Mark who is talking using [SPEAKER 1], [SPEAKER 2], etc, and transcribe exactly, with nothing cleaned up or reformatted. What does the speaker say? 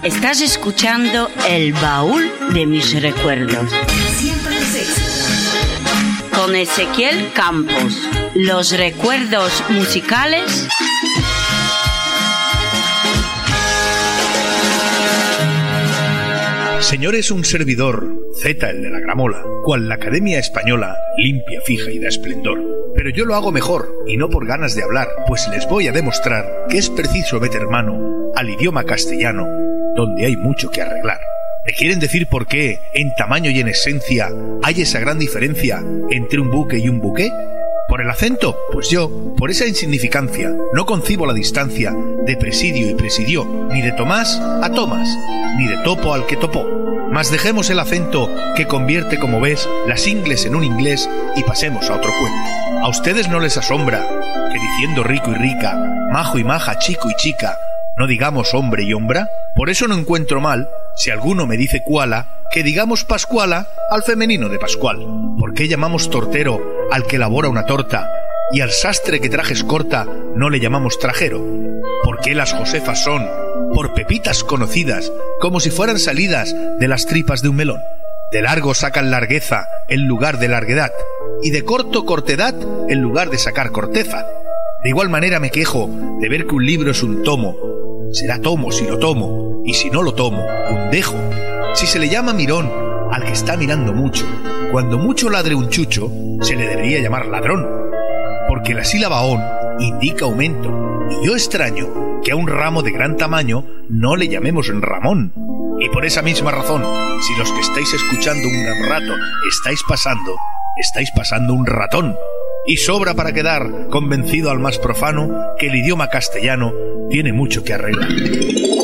[SPEAKER 1] Estás escuchando El Baúl de Mis Recuerdos.
[SPEAKER 2] Siempre los éxitos.
[SPEAKER 1] Con Ezequiel Campos. Los recuerdos musicales.
[SPEAKER 3] Señores, un servidor, Z el de la gramola, cual la Academia Española, limpia, fija y da esplendor. Pero yo lo hago mejor, y no por ganas de hablar, pues les voy a demostrar que es preciso meter mano al idioma castellano, donde hay mucho que arreglar. ¿Me quieren decir por qué, en tamaño y en esencia, hay esa gran diferencia entre un buque y un buqué? ¿Por el acento? Pues yo, por esa insignificancia, no concibo la distancia de presidio y presidió, ni de Tomás a Tomás, ni de topo al que topó. Mas dejemos el acento que convierte, como ves, las ingles en un inglés y pasemos a otro cuento. ¿A ustedes no les asombra que diciendo rico y rica, majo y maja, chico y chica, no digamos hombre y hombra? Por eso no encuentro mal, si alguno me dice cuala, que digamos pascuala al femenino de Pascual. ¿Por qué llamamos tortero al que elabora una torta y al sastre que trajes corta no le llamamos trajero? ¿Por qué las Josefas son por pepitas conocidas como si fueran salidas de las tripas de un melón? De largo sacan largueza en lugar de larguedad y de corto cortedad en lugar de sacar corteza. De igual manera me quejo de ver que un libro es un tomo. Será tomo si lo tomo, y si no lo tomo, un dejo. Si se le llama mirón al que está mirando mucho, cuando mucho ladre un chucho, se le debería llamar ladrón, porque la sílaba on indica aumento, y yo extraño que a un ramo de gran tamaño no le llamemos Ramón. Y por esa misma razón, si los que estáis escuchando un gran rato estáis pasando, estáis pasando un ratón. Y sobra para quedar convencido al más profano que el idioma castellano tiene mucho que arreglar.